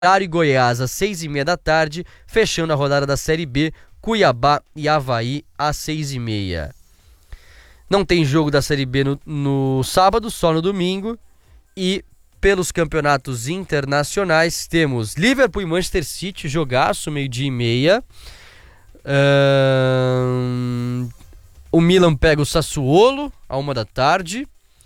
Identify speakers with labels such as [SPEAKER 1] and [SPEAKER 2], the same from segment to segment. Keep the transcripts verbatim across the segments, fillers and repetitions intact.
[SPEAKER 1] Operário e Goiás às seis e meia da tarde, fechando a rodada da Série B, Cuiabá e Avaí às seis e meia. Não tem jogo da Série B no, no sábado, só no domingo. E pelos campeonatos internacionais temos Liverpool e Manchester City, jogaço, meio-dia e meia. Um, o Milan pega o Sassuolo a uma da tarde.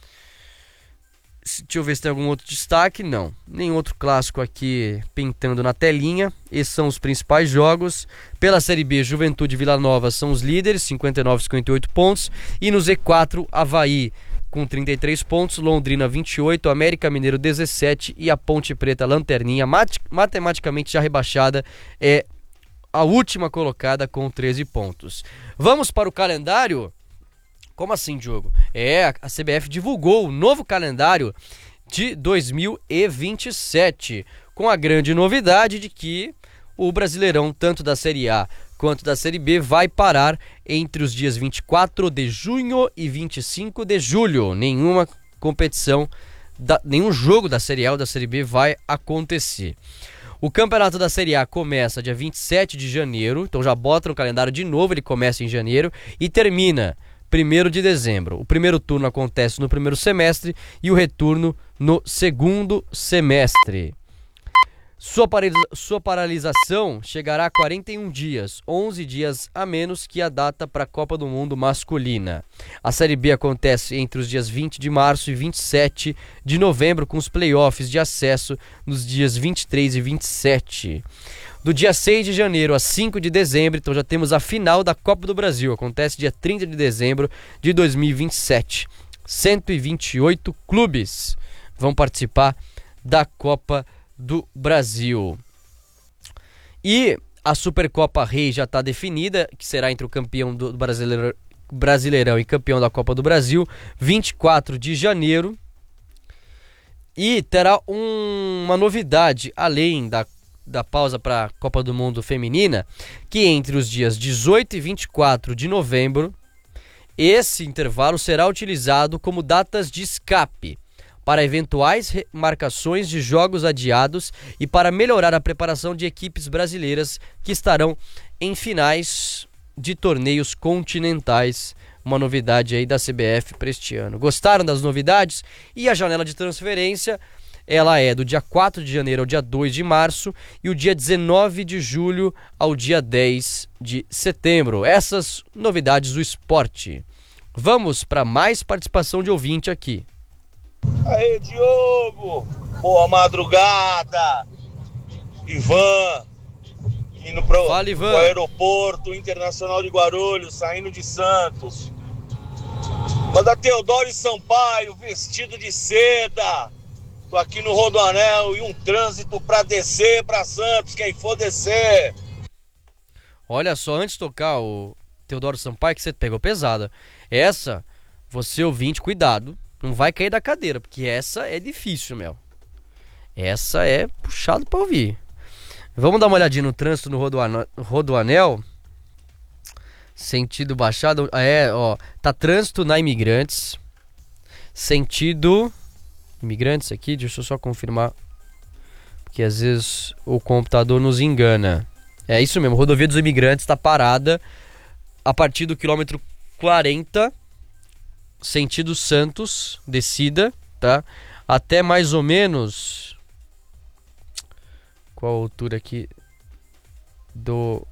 [SPEAKER 1] Deixa eu ver se tem algum outro destaque. Não, nenhum outro clássico aqui pintando na telinha. Esses são os principais jogos. Pela Série B, Juventude e Vila Nova são os líderes, cinquenta e nove a cinquenta e oito pontos. E no Z quatro, Avaí com trinta e três pontos, Londrina vinte e oito, América Mineiro dezessete e a Ponte Preta Lanterninha, mat- matematicamente já rebaixada, é a última colocada com treze pontos. Vamos para o calendário? Como assim, Diogo? É, a C B F divulgou o novo calendário de dois mil e vinte e sete, com a grande novidade de que o Brasileirão, tanto da Série A quanto da Série B, vai parar entre os dias vinte e quatro de junho e vinte e cinco de julho. Nenhuma competição, da, nenhum jogo da Série A ou da Série B vai acontecer. O campeonato da Série A começa dia vinte e sete de janeiro, então já bota no calendário de novo, ele começa em janeiro e termina primeiro de dezembro. O primeiro turno acontece no primeiro semestre e o retorno no segundo semestre. Sua, paralisa- sua paralisação chegará a quarenta e um dias, onze dias a menos que a data para a Copa do Mundo masculina. A Série B acontece entre os dias vinte de março e vinte e sete de novembro, com os playoffs de acesso nos dias vinte e três e vinte e sete. Do dia seis de janeiro a cinco de dezembro, então já temos a final da Copa do Brasil. Acontece dia trinta de dezembro de dois mil e vinte e sete. cento e vinte e oito clubes vão participar da Copa do Brasil. E a Supercopa Rei já está definida, que será entre o campeão do Brasileiro, Brasileirão e campeão da Copa do Brasil, vinte e quatro de janeiro. E terá um, uma novidade, além da da pausa para a Copa do Mundo Feminina, que entre os dias dezoito e vinte e quatro de novembro, esse intervalo será utilizado como datas de escape para eventuais marcações de jogos adiados e para melhorar a preparação de equipes brasileiras que estarão em finais de torneios continentais. Uma novidade aí da C B F para este ano. Gostaram das novidades? E a janela de transferência, ela é do dia quatro de janeiro ao dia dois de março e o dia dezenove de julho ao dia dez de setembro. Essas novidades do esporte. Vamos para mais participação de ouvinte aqui.
[SPEAKER 2] Aê, Diogo! Boa madrugada! Ivan, indo pro,
[SPEAKER 1] Fala, Ivan.
[SPEAKER 2] pro aeroporto internacional de Guarulhos, saindo de Santos. Manda Teodoro e Sampaio, vestido de seda. Tô aqui no Rodoanel e um trânsito pra descer pra Santos, quem for descer.
[SPEAKER 1] Olha só, antes de tocar o Teodoro Sampaio, que você pegou pesada. Essa, você ouvinte, cuidado, não vai cair da cadeira, porque essa é difícil, meu. Essa é puxado pra ouvir. Vamos dar uma olhadinha no trânsito no Rodoanel. Rodoanel. Sentido Baixada. É, ó, tá trânsito na Imigrantes. Sentido Imigrantes aqui, deixa eu só confirmar, porque às vezes o computador nos engana. É isso mesmo, Rodovia dos Imigrantes está parada a partir do quilômetro quarenta, sentido Santos, descida, tá? Até mais ou menos... Qual a altura aqui? Do...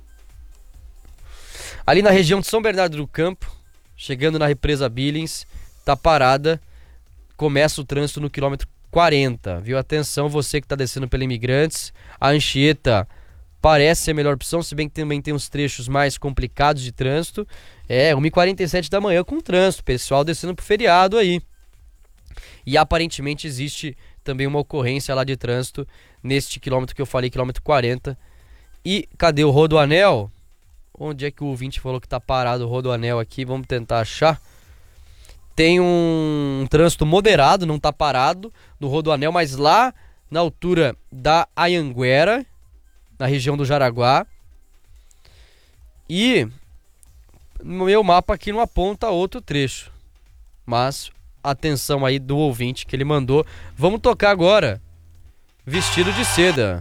[SPEAKER 1] Ali na região de São Bernardo do Campo, chegando na represa Billings, tá parada. Começa o trânsito no quilômetro quarenta, viu? Atenção, você que está descendo pela Imigrantes. A Anchieta parece ser a melhor opção, se bem que também tem uns trechos mais complicados de trânsito. É, uma e quarenta e sete da manhã com trânsito, pessoal descendo pro feriado aí. E aparentemente existe também uma ocorrência lá de trânsito neste quilômetro que eu falei, quilômetro quarenta. E cadê o Rodoanel? Onde é que o ouvinte falou que tá parado o Rodoanel aqui? Vamos tentar achar. Tem um, um trânsito moderado, não tá parado no Rodoanel, mas lá na altura da Anhanguera, na região do Jaraguá. E no meu mapa aqui não aponta outro trecho. Mas atenção aí do ouvinte que ele mandou. Vamos tocar agora Vestido de Seda.